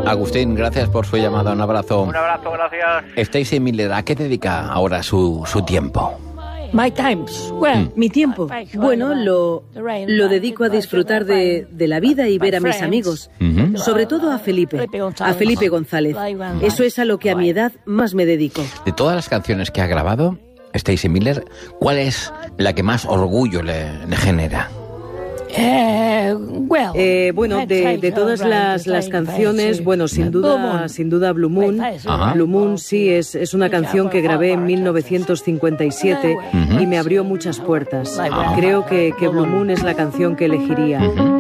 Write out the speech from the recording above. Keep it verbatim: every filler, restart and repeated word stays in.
Agustín, gracias por su llamada. Un abrazo. Un abrazo, gracias. Stacy Miller, ¿a qué dedica ahora su, su tiempo? My times. Well, Mi tiempo, bueno, lo, lo dedico a disfrutar de, de la vida y ver a mis amigos. Uh-huh. Sobre todo a Felipe, a Felipe González. Eso es a lo que a mi edad más me dedico. De todas las canciones que ha grabado, Stacy Miller, ¿cuál es la que más orgullo le, le genera? Eh, well, Eh, bueno, de, de todas las, las canciones, bueno, sin duda, sin duda Blue Moon. Ajá. Blue Moon sí es, es una canción que grabé en mil novecientos cincuenta y siete Uh-huh. y me abrió muchas puertas. Ah. Creo que, que Blue Moon es la canción que elegiría. Uh-huh.